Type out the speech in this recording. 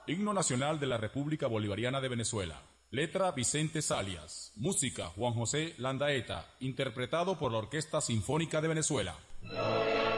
Himno Nacional de la República Bolivariana de Venezuela. Letra Vicente Salias. Música Juan José Landaeta. Interpretado por la Orquesta Sinfónica de Venezuela.